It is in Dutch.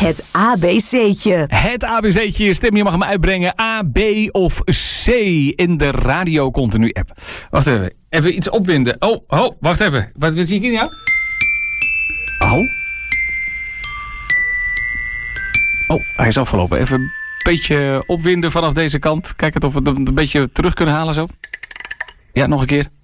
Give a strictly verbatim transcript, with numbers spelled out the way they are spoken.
Het A B C'tje. Het A B C'tje. Stem, je mag hem uitbrengen. A, B of C in de Radio Continu app. Wacht even. Even iets opwinden. Oh, oh wacht even. Wat, wat zie ik in jou? Oh. Oh, hij is afgelopen. Even een beetje opwinden vanaf deze kant. Kijk het of we het een beetje terug kunnen halen zo. Ja, nog een keer.